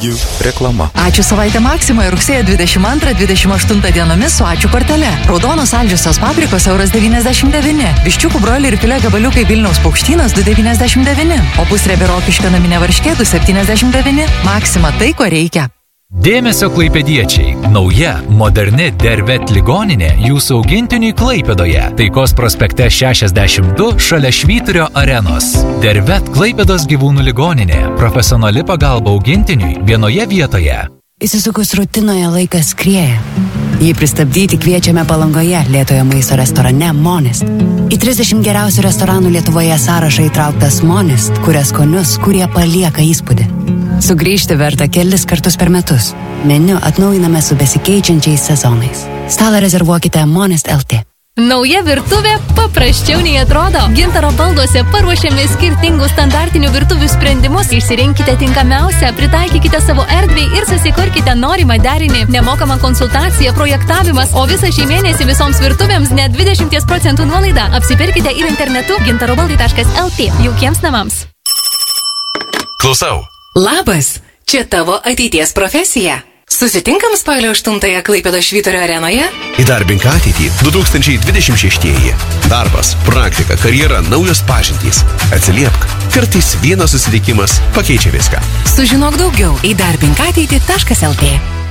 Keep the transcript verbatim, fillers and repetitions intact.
Baigė reklama. Ačiū savaitę Maximoje rugsėjo dvidešimt antrą dvidešimt aštuntą dienomis su ačiū kortele. Raudonos saldžiosios paprikos euras devyniasdešimt devyni. Viščiukų broliai ir filė gabaliukai Vilniaus Paukštynas du devyniasdešimt devyni. O pusriebė rokiškio naminė varškė du septyniasdešimt devyni. Maxima tai, ko reikia. Dėmesio klaipėdiečiai. Nauja, moderni Dervet ligoninė jūsų augintiniui Klaipėdoje. Taikos prospekte šešiasdešimt du šalia Švyturio arenos. Dervet Klaipėdos gyvūnų ligoninė. Profesionali pagalba augintiniui vienoje vietoje. Įsisukus rutinoje laikas skrieja. Jį pristabdyti kviečiame Palangoje lėtojo maisto restorane Monist. Į trisdešimt geriausių restoranų Lietuvoje sąrašą įtrauktas Monist, kuria skonius, kurie palieka įspūdį. Sugrįžti verta kelis kartus per metus. Meniu atnaujiname su besikeičiančiais sezonais. Stalą rezervuokite Monist L T. Nauja virtuvė paprasčiau nei atrodo. Gintaro balduose paruošėme skirtingų standartinių virtuvių sprendimus. Išsirinkite tinkamiausią, pritaikykite savo erdvei ir susikurkite norimą derinį. Nemokama konsultacija, projektavimas, o visą šį mėnesį visoms virtuvėms net dvidešimt procentų nuolaida. Apsipirkite ir internetu gintarobaldai taškas L T jaukiems namams. Klausau. Labas, čia tavo ateities profesija. Susitinkam spalio aštuntąją Klaipėdos Švyturio arenoje? Įdarbink ateitį du tūkstančiai dvidešimt šeštieji. Darbas, praktika, karjera, naujos pažintys. Atsiliepk. Kartais vienas susitikimas pakeičia viską. Sužinok daugiau įdarbink ateitį taškas L T.